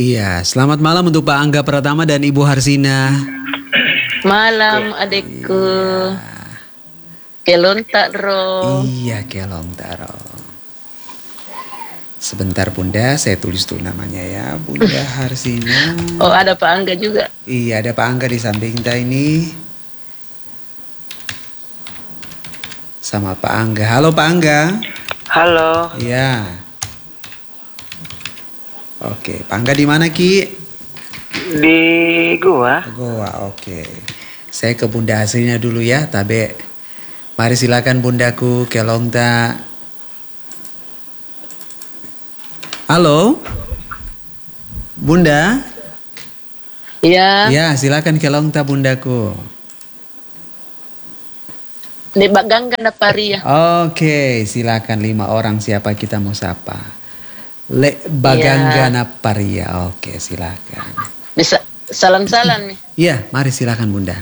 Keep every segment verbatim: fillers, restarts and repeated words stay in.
Iya, selamat malam untuk Pak Angga Pratama dan Ibu Harsina. Malam adikku. Kelon tak ro. Iya, kelong taro. Sebentar Bunda, saya tulis tuh namanya ya, Bunda Harsina. Oh, ada Pak Angga juga. Iya, ada Pak Angga di samping kita ini. Sama Pak Angga. Halo Pak Angga. Halo. Iya. Oke, Pak Angga di mana Ki? Di gua. Goa, oke. Saya ke Bunda Harsina dulu ya, Tabe. Mari silakan Bundaku, kelongta. Halo, Bunda. Iya. Ya, silakan kelongta Bundaku. Di Bagangga na pari ya. Oke, silakan lima orang siapa kita mau sapa. Le Bagangga Naparia. Oke, silakan. Bisa salam-salam nih. Iya, mari silakan Bunda.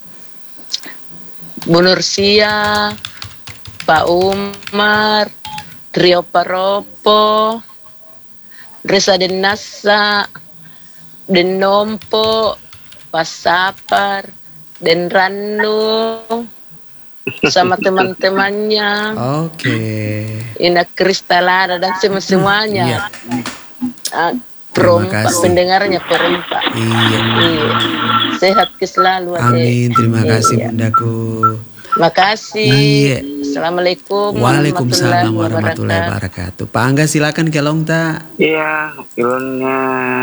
Bu Nursia, Pak Umar, Trio Paropo, Resa Den Nasa, Den Nompo, Pasapar, Den Ranu, sama teman-temannya, Oke. Ina Kristalada dan semua-semuanya. Iya. Ah, Terima perempat, kasih. pendengarnya perempat. Iya. Iya. Sehat ke selalu. Adek. Amin, terima kasih Iya. Bundaku. Makasih. Iya. Assalamualaikum Waalaikumsalam warahmatullahi wabarakatuh. Pak Angga silakan kelongta. Iya, filmnya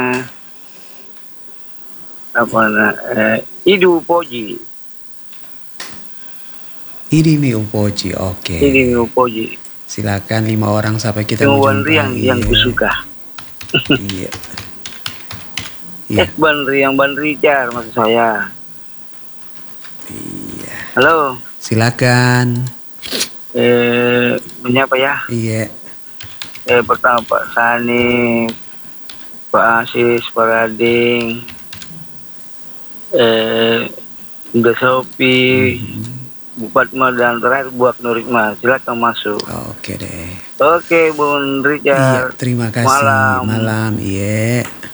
apa na? Eh, Idu Poji. Ini Mi Upoji, oke. Ini Idu Poji. Silakan lima orang sampai kita Yang menjumpai. Banri yang yang kusuka. Iya. Iya. Eh, Banri yang Banri jar maksud saya. Iya. Halo. Silakan. Eh, menyapa ya? Iya. Eh, pertama Pak Sani, Pak Asis, Pak Rading, eh, Bunda Sopi, Bu Fatma, dan terakhir buat Nurikma. Silakan masuk. Oke deh. Oke, Bun Iya, Richard. terima kasih. Malam. Malam, iya.